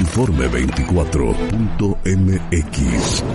Informe24.mx.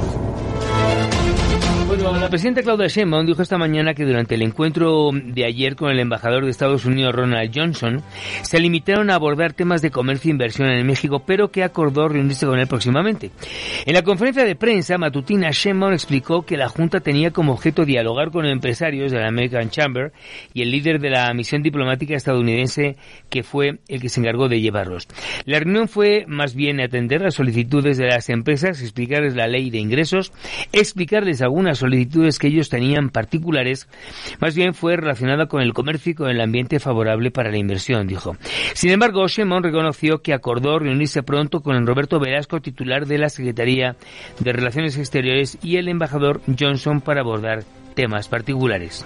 Bueno, la presidenta Claudia Sheinbaum dijo esta mañana que durante el encuentro de ayer con el embajador de Estados Unidos, Ronald Johnson, se limitaron a abordar temas de comercio e inversión en México, pero que acordó reunirse con él próximamente. En la conferencia de prensa matutina, Sheinbaum explicó que la Junta tenía como objeto dialogar con empresarios de la American Chamber y el líder de la misión diplomática estadounidense, que fue el que se encargó de llevarlos. La reunión fue más bien atender las solicitudes de las empresas, explicarles la ley de ingresos, explicarles algunas solicitudes que ellos tenían particulares. Más bien fue relacionada con el comercio y con el ambiente favorable para la inversión, dijo. Sin embargo, Sheinbaum reconoció que acordó reunirse pronto con Roberto Velasco, titular de la Secretaría de Relaciones Exteriores, y el embajador Johnson para abordar temas particulares.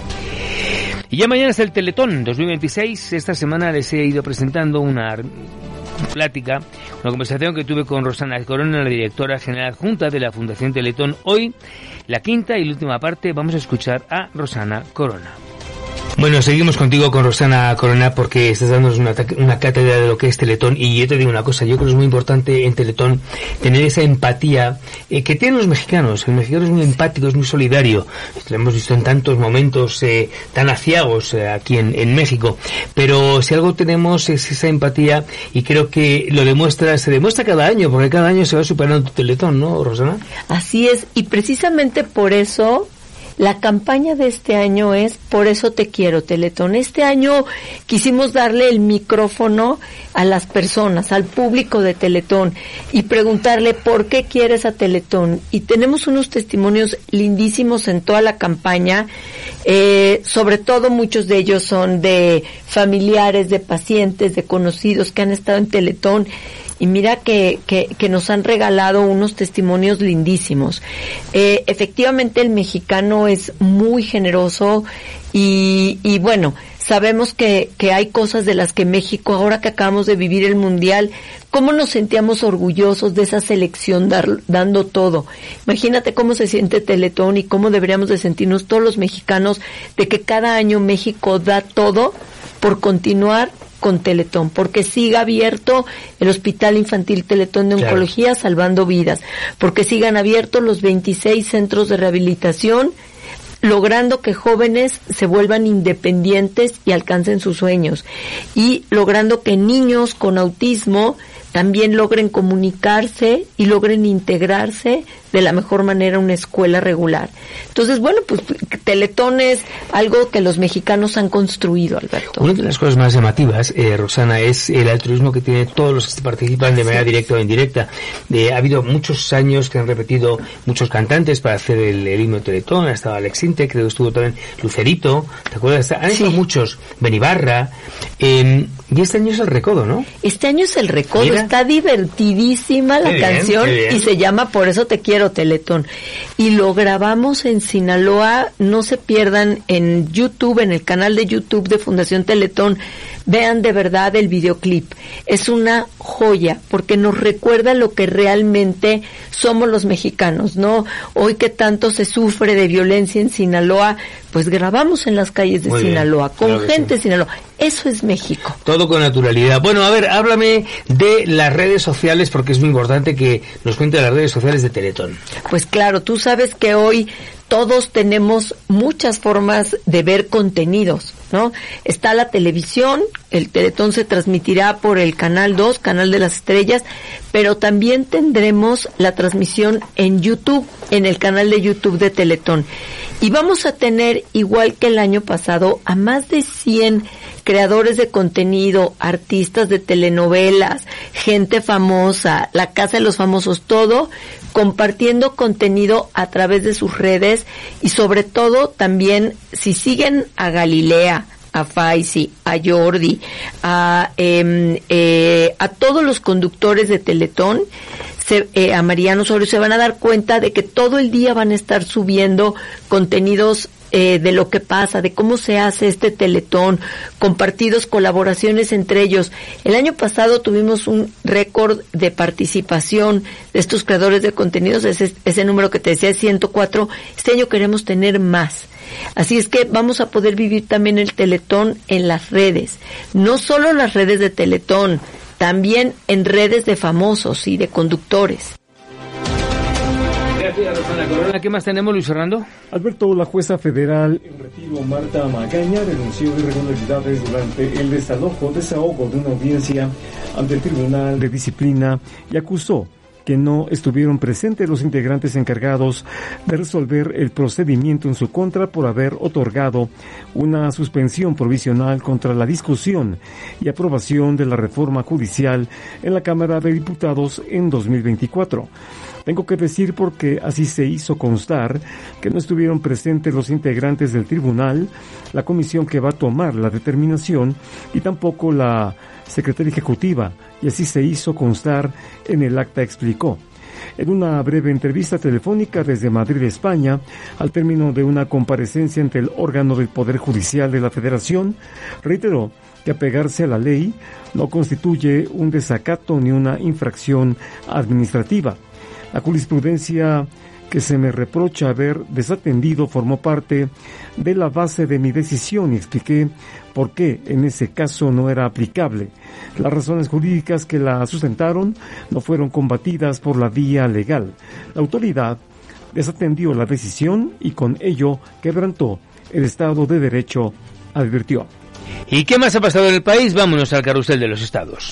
Y ya mañana es el Teletón 2026. Esta semana les he ido presentando una plática, una conversación que tuve con Rosana Corona, la directora general adjunta de la Fundación Teletón. Hoy, la quinta y la última parte, vamos a escuchar a Rosana Corona. Bueno, seguimos contigo con Rosana Corona porque estás dándonos una cátedra de lo que es Teletón, y yo te digo una cosa, yo creo que es muy importante en Teletón tener esa empatía que tienen los mexicanos. El mexicano es muy empático, es muy solidario, lo hemos visto en tantos momentos tan aciagos aquí en México, pero si algo tenemos es esa empatía, y creo que se demuestra cada año, porque cada año se va superando tu Teletón, ¿no, Rosana? Así es, y precisamente por eso la campaña de este año es Por eso te quiero, Teletón. Este año quisimos darle el micrófono a las personas, al público de Teletón, y preguntarle por qué quieres a Teletón. Y tenemos unos testimonios lindísimos en toda la campaña, sobre todo muchos de ellos son de familiares, de pacientes, de conocidos que han estado en Teletón. Y mira que nos han regalado unos testimonios lindísimos. Efectivamente el mexicano es muy generoso y bueno, sabemos que hay cosas de las que México, ahora que acabamos de vivir el Mundial, cómo nos sentíamos orgullosos de esa selección dando todo. Imagínate cómo se siente Teletón y cómo deberíamos de sentirnos todos los mexicanos de que cada año México da todo por continuar con Teletón, porque siga abierto el Hospital Infantil Teletón de Oncología, claro, salvando vidas, porque sigan abiertos los 26 centros de rehabilitación, logrando que jóvenes se vuelvan independientes y alcancen sus sueños, y logrando que niños con autismo también logren comunicarse y logren integrarse de la mejor manera a una escuela regular. Entonces, bueno, pues Teletón es algo que los mexicanos han construido, Alberto. Una de las cosas más llamativas, Rosana, es el altruismo que tienen todos los que participan de manera directa o indirecta. Ha habido muchos años que han repetido muchos cantantes para hacer el himno de Teletón. Ha estado Alex Intec, creo que estuvo también Lucerito, ¿te acuerdas? Han estado muchos, Benibarra, y este año es el Recodo, ¿no? Este año es el Recodo. Mira, está divertidísima la canción y se llama Por eso te quiero, Teletón. Y lo grabamos en Sinaloa. No se pierdan en YouTube, en el canal de YouTube de Fundación Teletón. Vean de verdad el videoclip. Es una joya porque nos recuerda lo que realmente somos los mexicanos, ¿no? Hoy que tanto se sufre de violencia en Sinaloa, pues grabamos en las calles de Sinaloa, con gente de Sinaloa. Eso es México. Todo con naturalidad. Bueno, a ver, háblame de las redes sociales, porque es muy importante que nos cuente las redes sociales de Teletón. Pues claro, tú sabes que hoy todos tenemos muchas formas de ver contenidos, ¿no? Está la televisión, el Teletón se transmitirá por el Canal 2, Canal de las Estrellas, pero también tendremos la transmisión en YouTube, en el canal de YouTube de Teletón. Y vamos a tener, igual que el año pasado, a más de 100 creadores de contenido, artistas de telenovelas, gente famosa, la Casa de los Famosos, todo compartiendo contenido a través de sus redes, y sobre todo también si siguen a Galilea, a Faisy, a Jordi, a todos los conductores de Teletón, a Mariano Osorio, se van a dar cuenta de que todo el día van a estar subiendo contenidos de lo que pasa, de cómo se hace este Teletón, compartidos, colaboraciones entre ellos. El año pasado tuvimos un récord de participación de estos creadores de contenidos, ese número que te decía es 104, este año queremos tener más. Así es que vamos a poder vivir también el Teletón en las redes, no solo las redes de Teletón, también en redes de famosos y de conductores. Gracias, Rosana Corona. ¿Qué más tenemos, Luis Fernando? Alberto, la jueza federal en retiro Marta Magaña denunció irregularidades durante el desahogo de una audiencia ante el Tribunal de Disciplina y acusó que no estuvieron presentes los integrantes encargados de resolver el procedimiento en su contra por haber otorgado una suspensión provisional contra la discusión y aprobación de la reforma judicial en la Cámara de Diputados en 2024. Tengo que decir porque así se hizo constar que no estuvieron presentes los integrantes del tribunal, la comisión que va a tomar la determinación y tampoco la secretaria ejecutiva, y así se hizo constar en el acta, explicó. En una breve entrevista telefónica desde Madrid, España, al término de una comparecencia ante el órgano del Poder Judicial de la Federación, reiteró que apegarse a la ley no constituye un desacato ni una infracción administrativa. La jurisprudencia que se me reprocha haber desatendido formó parte de la base de mi decisión y expliqué por qué en ese caso no era aplicable. Las razones jurídicas que la sustentaron no fueron combatidas por la vía legal. La autoridad desatendió la decisión y con ello quebrantó el Estado de Derecho, advirtió. ¿Y qué más ha pasado en el país? Vámonos al carrusel de los estados.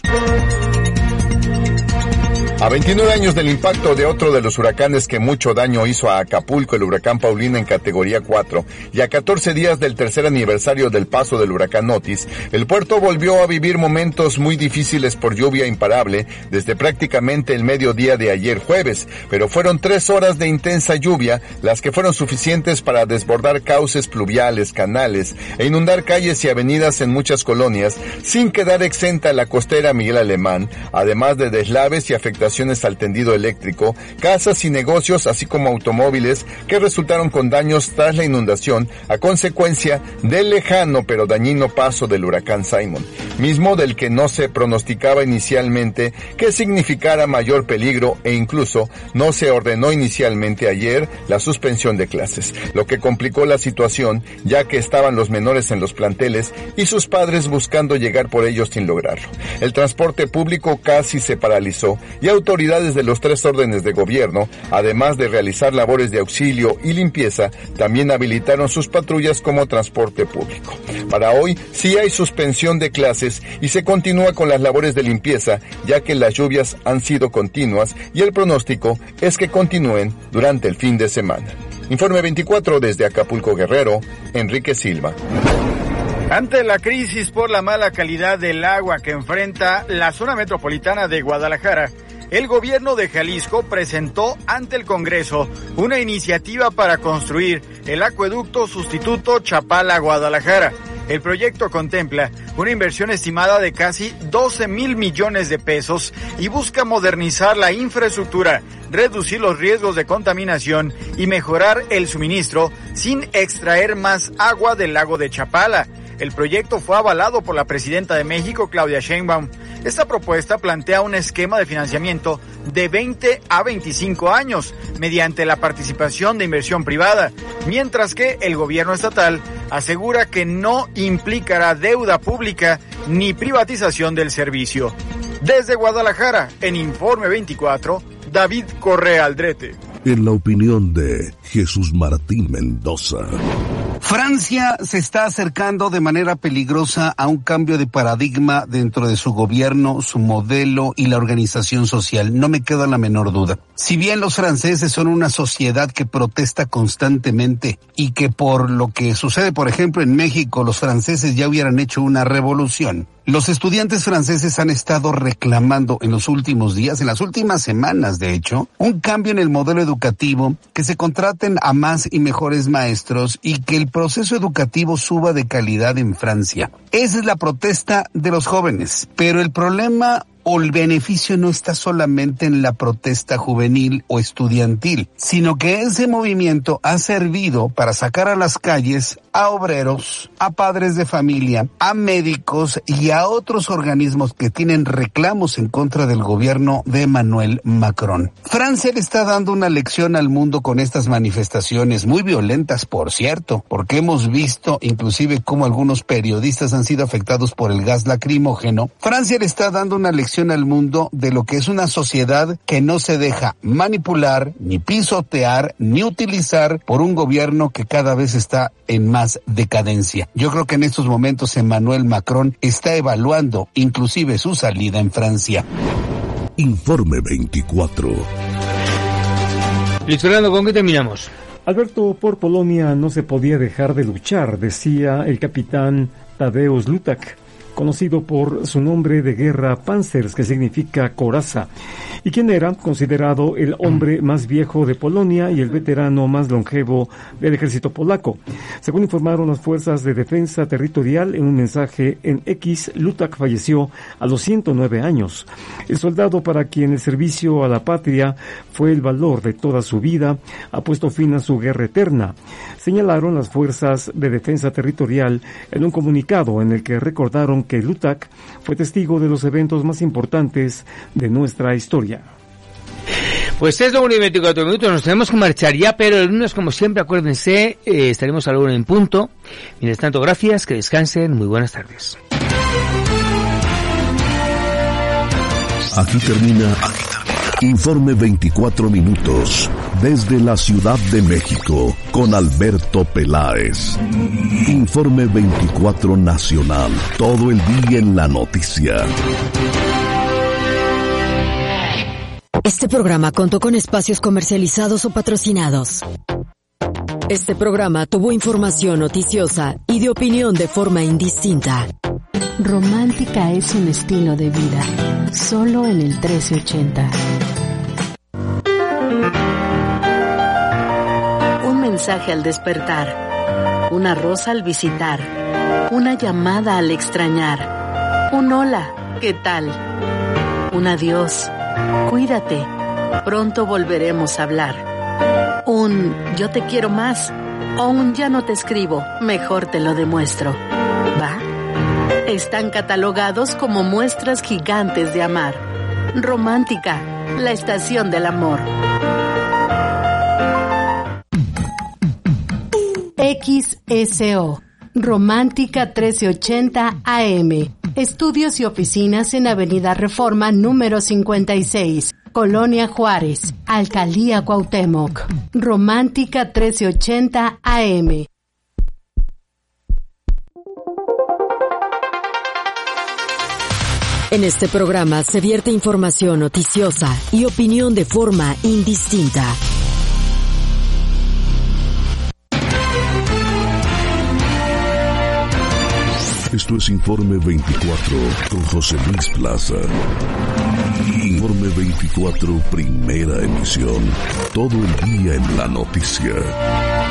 A 29 años del impacto de otro de los huracanes que mucho daño hizo a Acapulco, el huracán Paulina en categoría 4, y a 14 días del tercer aniversario del paso del huracán Otis, el puerto volvió a vivir momentos muy difíciles por lluvia imparable desde prácticamente el mediodía de ayer jueves, pero fueron 3 horas de intensa lluvia las que fueron suficientes para desbordar cauces pluviales, canales e inundar calles y avenidas en muchas colonias, sin quedar exenta la costera Miguel Alemán, además de deslaves y afectaciones al tendido eléctrico, casas y negocios, así como automóviles que resultaron con daños tras la inundación a consecuencia del lejano pero dañino paso del huracán Simon, mismo del que no se pronosticaba inicialmente que significara mayor peligro e incluso no se ordenó inicialmente ayer la suspensión de clases, lo que complicó la situación ya que estaban los menores en los planteles y sus padres buscando llegar por ellos sin lograrlo. El transporte público casi se paralizó y autoridades de los 3 órdenes de gobierno, además de realizar labores de auxilio y limpieza, también habilitaron sus patrullas como transporte público. Para hoy sí hay suspensión de clases y se continúa con las labores de limpieza, ya que las lluvias han sido continuas y el pronóstico es que continúen durante el fin de semana. Informe 24 desde Acapulco, Guerrero, Enrique Silva. Ante la crisis por la mala calidad del agua que enfrenta la zona metropolitana de Guadalajara, el gobierno de Jalisco presentó ante el Congreso una iniciativa para construir el acueducto sustituto Chapala-Guadalajara. El proyecto contempla una inversión estimada de casi 12,000 millones de pesos y busca modernizar la infraestructura, reducir los riesgos de contaminación y mejorar el suministro sin extraer más agua del lago de Chapala. El proyecto fue avalado por la presidenta de México, Claudia Sheinbaum. Esta propuesta plantea un esquema de financiamiento de 20 a 25 años mediante la participación de inversión privada, mientras que el gobierno estatal asegura que no implicará deuda pública ni privatización del servicio. Desde Guadalajara, en Informe 24, David Correa Aldrete. En la opinión de Jesús Martín Mendoza. Francia se está acercando de manera peligrosa a un cambio de paradigma dentro de su gobierno, su modelo y la organización social. No me queda la menor duda. Si bien los franceses son una sociedad que protesta constantemente y que por lo que sucede, por ejemplo, en México, los franceses ya hubieran hecho una revolución, los estudiantes franceses han estado reclamando en los últimos días, en las últimas semanas de hecho, un cambio en el modelo educativo, que se contraten a más y mejores maestros y que el proceso educativo suba de calidad en Francia. Esa es la protesta de los jóvenes, pero el problema o el beneficio no está solamente en la protesta juvenil o estudiantil, sino que ese movimiento ha servido para sacar a las calles a obreros, a padres de familia, a médicos y a otros organismos que tienen reclamos en contra del gobierno de Emmanuel Macron. Francia le está dando una lección al mundo con estas manifestaciones muy violentas, por cierto, porque hemos visto inclusive cómo algunos periodistas han sido afectados por el gas lacrimógeno. Francia le está dando una lección al mundo de lo que es una sociedad que no se deja manipular, ni pisotear, ni utilizar por un gobierno que cada vez está en más decadencia. Yo creo que en estos momentos Emmanuel Macron está evaluando inclusive su salida en Francia. Informe 24. Luis Fernando, ¿con qué terminamos? Alberto, por Polonia no se podía dejar de luchar, decía el capitán Tadeusz Lutak, conocido por su nombre de guerra Panzers, que significa coraza, y quien era considerado el hombre más viejo de Polonia y el veterano más longevo del ejército polaco. Según informaron las fuerzas de defensa territorial en un mensaje en X, Lutak falleció a los 109 años. El soldado para quien el servicio a la patria fue el valor de toda su vida ha puesto fin a su guerra eterna, señalaron las fuerzas de defensa territorial en un comunicado en el que recordaron que Lutak fue testigo de los eventos más importantes de nuestra historia. Pues es lo 1:24 minutos, nos tenemos que marchar ya, pero el lunes, como siempre, acuérdense, estaremos a la 1 en punto. Mientras tanto, gracias, que descansen, muy buenas tardes. Aquí termina Informe 24 minutos, desde la Ciudad de México, con Alberto Peláez. Informe 24 nacional, todo el día en la noticia. Este programa contó con espacios comercializados o patrocinados. Este programa tuvo información noticiosa y de opinión de forma indistinta. Romántica es un estilo de vida, solo en el 1380. Un mensaje al despertar, una rosa al visitar, una llamada al extrañar, un hola, ¿qué tal? Un adiós, cuídate, pronto volveremos a hablar. Un yo te quiero más o un ya no te escribo, mejor te lo demuestro. ¿Va? Están catalogados como muestras gigantes de amar. Romántica, la estación del amor. XSO, Romántica 1380 AM. Estudios y oficinas en Avenida Reforma número 56, Colonia Juárez, Alcaldía Cuauhtémoc. Romántica 1380 AM. En este programa se vierte información noticiosa y opinión de forma indistinta. Esto es Informe 24 con José Luis Plaza. Informe 24, primera emisión. Todo el día en la noticia.